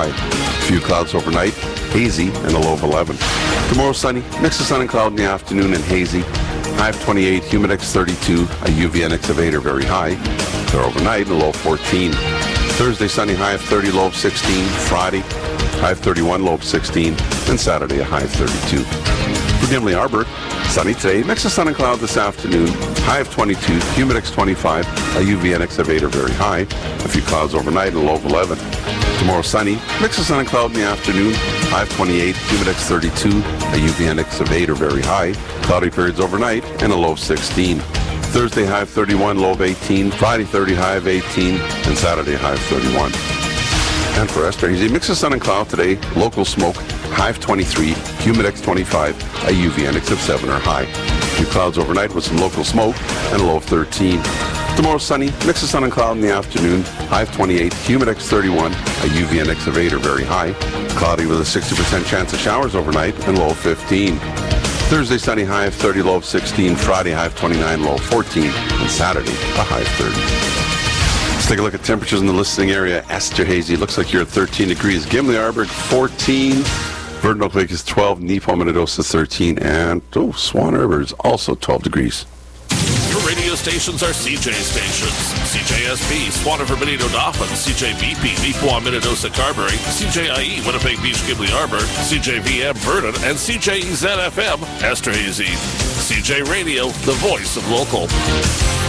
high. A few clouds overnight, hazy, and a low of 11. Tomorrow sunny, mix of sun and cloud in the afternoon and hazy. High of 28, Humidex 32, a UVNX of 8 are very high. Clear overnight and a low of 14. Thursday sunny, high of 30, low of 16. Friday, high of 31, low of 16. And Saturday, a high of 32. For Gimli Arbor, sunny today, mix of sun and cloud this afternoon. High of 22, Humidex 25, a UVNX of 8 are very high. A few clouds overnight and a low of 11. Tomorrow sunny, mix of sun and cloud in the afternoon. High of 28, Humidex 32, a UVNX of 8 are very high. Cloudy periods overnight and a low of 16. Thursday high of 31, low of 18. Friday 30, high of 18. And Saturday high of 31. And for Esterhazy, mix of sun and cloud today. Local smoke, high of 23, Humidex 25, a UVNX of 7 are high. A few clouds overnight with some local smoke and a low of 13. Tomorrow sunny, mix of sun and cloud in the afternoon. High of 28, Humidex 31, a UVNX of 8 are very high. Cloudy with a 60% chance of showers overnight and low of 15. Thursday sunny, high of 30, low of 16. Friday high of 29, low of 14. And Saturday a high of 30. Let's take a look at temperatures in the listening area. Esterhazy, looks like you're at 13 degrees. Gimli Arbor 14. Verdon Oak Lake is 12. Nepo Minnedosa 13. And Swan River is also 12 degrees. Your radio stations are CJ stations. CJSP, Swan River, Benito Dauphin, CJBP, Neepawa, Minnedosa, Carberry, CJIE, Winnipeg Beach, Gimli Arbor, CJVM, Verdon, and CJEZ-FM, Esterhazy. CJ Radio, the voice of local.